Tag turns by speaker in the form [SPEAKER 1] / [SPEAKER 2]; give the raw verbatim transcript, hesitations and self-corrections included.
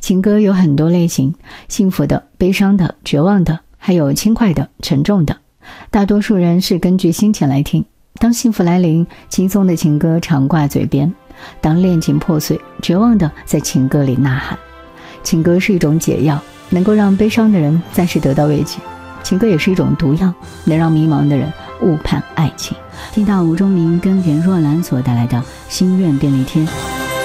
[SPEAKER 1] 情歌有很多类型，幸福的、悲伤的、绝望的，还有轻快的、沉重的。大多数人是根据心情来听。当幸福来临，轻松的情歌常挂嘴边；当恋情破碎，绝望的在情歌里呐喊。情歌是一种解药，能够让悲伤的人暂时得到慰藉；情歌也是一种毒药，能让迷茫的人误判爱情。听到吴忠明跟袁若兰所带来的《心愿便利贴》。